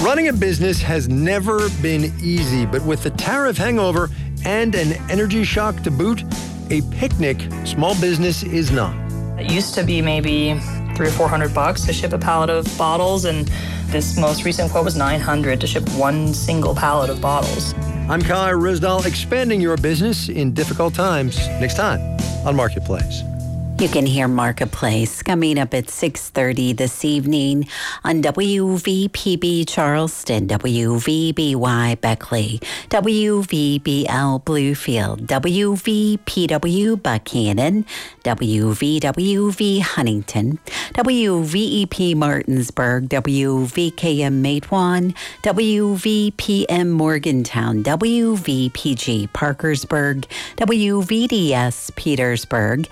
Running a business has never been easy, but with the tariff hangover and an energy shock to boot, a picnic small business is not. It used to be maybe $300 or $400 to ship a pallet of bottles, and this most recent quote was $900 to ship one single pallet of bottles. I'm Kai Ryssdal, expanding your business in difficult times. Next time on Marketplace. You can hear Marketplace coming up at 6:30 this evening on WVPB Charleston, WVBY Beckley, WVBL Bluefield, WVPW Buchanan, WVWV Huntington, WVEP Martinsburg, WVKM Matewan, WVPM Morgantown, WVPG Parkersburg, WVDS Petersburg,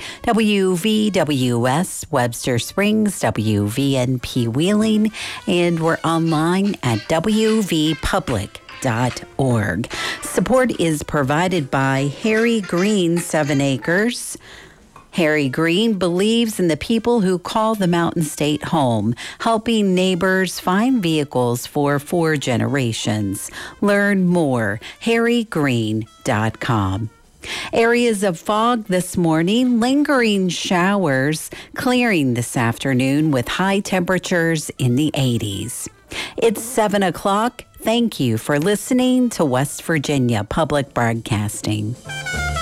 WVWS Webster Springs, WVNP Wheeling, and we're online at wvpublic.org. Support is provided by Harry Green, 7 Acres. Harry Green believes in the people who call the Mountain State home, helping neighbors find vehicles for 4 generations. Learn more, harrygreen.com. Areas of fog this morning, lingering showers, clearing this afternoon with high temperatures in the 80s. It's 7 o'clock. Thank you for listening to West Virginia Public Broadcasting.